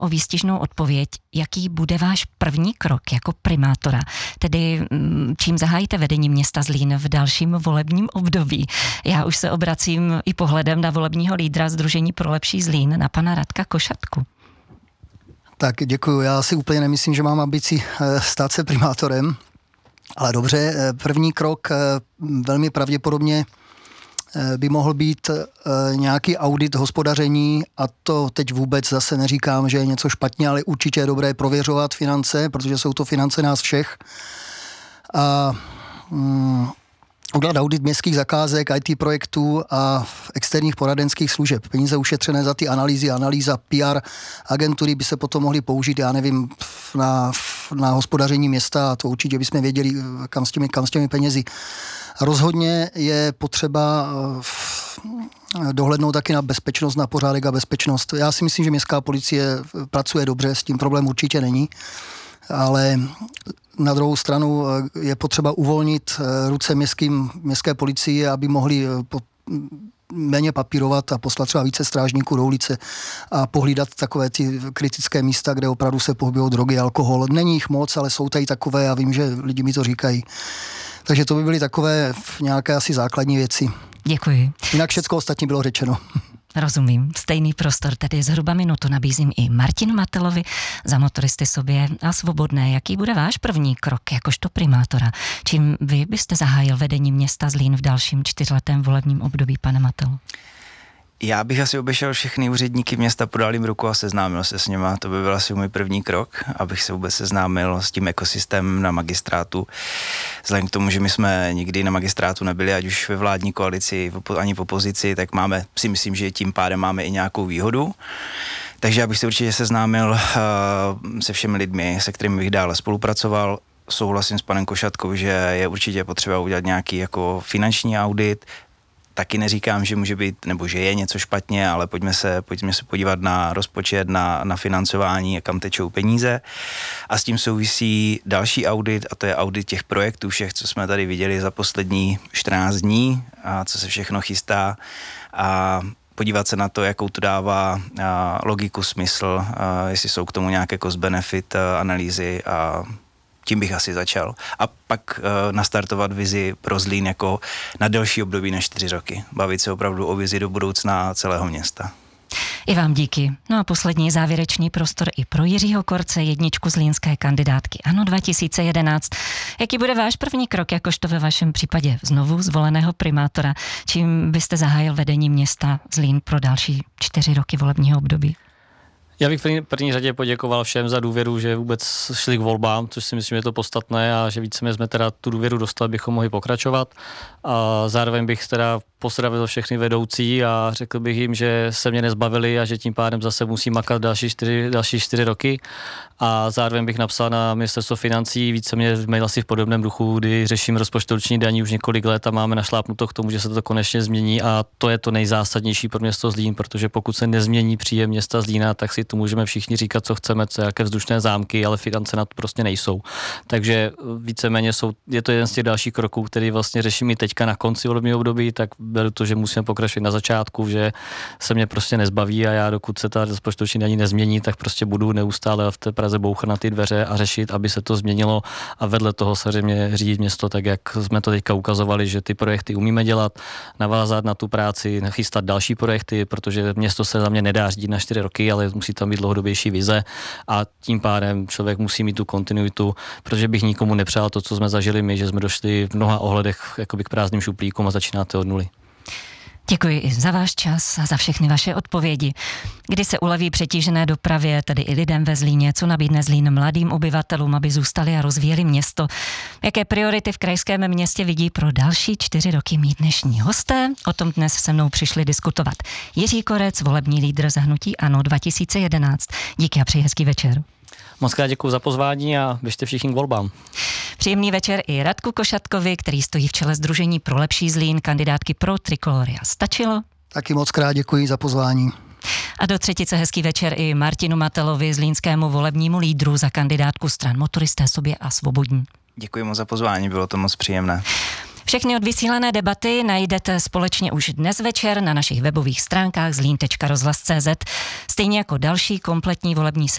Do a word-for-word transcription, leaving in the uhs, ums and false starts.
o výstižnou odpověď, jaký bude váš první krok jako primátora, tedy čím zahájíte vedení města Zlín v dalším volebním období. Já už se obracím i pohledem na volebního lídra Sdružení pro lepší Zlín, na pana Radka Košatku. Tak děkuju. Já si úplně nemyslím, že mám ambici stát se primátorem, ale dobře, první krok velmi pravděpodobně by mohl být nějaký audit hospodaření, a to teď vůbec zase neříkám, že je něco špatně, ale určitě je dobré prověřovat finance, protože jsou to finance nás všech. A mm, udělat audit městských zakázek, í té projektů a externích poradenských služeb. Peníze ušetřené za ty analýzy, analýza P R agentury by se potom mohly použít, já nevím, na, na hospodaření města, a to určitě bychom věděli, kam s těmi, kam s těmi penězi. Rozhodně je potřeba dohlednout taky na bezpečnost, na pořádek a bezpečnost. Já si myslím, že městská policie pracuje dobře, s tím problém určitě není, ale na druhou stranu je potřeba uvolnit ruce městským, městské policii, aby mohli po, méně papírovat a poslat třeba více strážníků do ulice a pohlídat takové ty kritické místa, kde opravdu se pohybují drogy, alkohol. Není jich moc, ale jsou tady takové a vím, že lidi mi to říkají. Takže to by byly takové nějaké asi základní věci. Děkuji. Jinak všecko ostatní bylo řečeno. Rozumím. Stejný prostor, tedy zhruba minutu, nabízím i Martinu Matelovi, za Motoristy sobě a Svobodné. Jaký bude váš první krok jakožto primátora? Čím vy byste zahájil vedení města Zlín v dalším čtyřletém volebním období, pane Matelo? Já bych asi obešel všechny úředníky města, podal jim ruku a seznámil se s nima. To by byl asi můj první krok, abych se vůbec seznámil s tím ekosystémem na magistrátu. Vzhledem k tomu, že my jsme nikdy na magistrátu nebyli, ať už ve vládní koalici, ani v opozici, tak máme, si myslím, že tím pádem máme i nějakou výhodu. Takže já bych se určitě seznámil uh, se všemi lidmi, se kterými bych dále spolupracoval. Souhlasím s panem Košatkou, že je určitě potřeba udělat nějaký jako finanční audit. Taky neříkám, že může být, nebo že je něco špatně, ale pojďme se, pojďme se podívat na rozpočet, na, na financování a kam tečou peníze. A s tím souvisí další audit, a to je audit těch projektů všech, co jsme tady viděli za poslední čtrnáct dní a co se všechno chystá. A podívat se na to, jakou to dává a, logiku, smysl, a, jestli jsou k tomu nějaké cost-benefit a, analýzy, a tím bych asi začal. A pak uh, nastartovat vizi pro Zlín jako na delší období než čtyři roky. Bavit se opravdu o vizi do budoucna celého města. I vám díky. No a poslední závěrečný prostor i pro Jiřího Korce, jedničku zlínské kandidátky ANO dva tisíce jedenáct. Jaký bude váš první krok, jakožto ve vašem případě znovu zvoleného primátora? Čím byste zahájil vedení města Zlín pro další čtyři roky volebního období? Já bych v první, první řadě poděkoval všem za důvěru, že vůbec šli k volbám, což si myslím, že je to podstatné, a že víceméně jsme teda tu důvěru dostali, bychom mohli pokračovat. A zároveň bych teda pozdravil všechny vedoucí a řekl bych jim, že se mě nezbavili a že tím pádem zase musí makat další čtyři, další čtyři roky. A zároveň bych napsal na ministerstvo financí víceméně mail asi v podobném duchu, kdy řeším rozpočtové určení daní už několik let a máme našlápnuto k tomu, že se to konečně změní, a to je to nejzásadnější pro město Zlín, protože pokud se nezmění příjem města Zlína, tak si tu můžeme všichni říkat, co chceme, co jaké vzdušné zámky, ale finance na to prostě nejsou. Takže víceméně jsou, je to jeden z těch dalších kroků, který vlastně řeším i teďka na konci volebního období, tak beru to, že musíme pokračovat na začátku, že se mě prostě nezbaví a já, dokud se ta rozpočtová daní nezmění, tak prostě budu neustále v té Praze bouchat na ty dveře a řešit, aby se to změnilo, a vedle toho samozřejmě řídit město tak, jak jsme to teďka ukazovali, že ty projekty umíme dělat, navázat na tu práci, nachystat další projekty, protože město se za mě nedá řídit na čtyři roky, ale musí tam být dlouhodobější vize, a tím pádem člověk musí mít tu kontinuitu, protože bych nikomu nepřál to, co jsme zažili my, že jsme došli v mnoha ohledech jakoby k prázdným šuplíkům a začínáte od nuly. Děkuji i za váš čas a za všechny vaše odpovědi. Kdy se uleví přetížené dopravě, tedy i lidem ve Zlíně, co nabídne Zlín mladým obyvatelům, aby zůstali a rozvíjeli město? Jaké priority v krajském městě vidí pro další čtyři roky mít dnešní hosté? O tom dnes se mnou přišli diskutovat Jiří Korec, volební lídr za hnutí ANO dva tisíce jedenáct. Díky a přeji hezký večer. Moc krát děkuji za pozvání a běžte všichni k volbám. Příjemný večer i Radku Košatkovi, který stojí v čele Sdružení pro lepší Zlín, kandidátky pro Trikoloria. Stačilo? Taky moc krát děkuji za pozvání. A do třetice hezký večer i Martinu Matelovi, zlínskému volebnímu lídru za kandidátku stran Motoristé sobě a Svobodní. Děkuji moc za pozvání, bylo to moc příjemné. Všechny odvysílané debaty najdete společně už dnes večer na našich webových stránkách zlín tečka rozhlas tečka cé zet, stejně jako další kompletní volební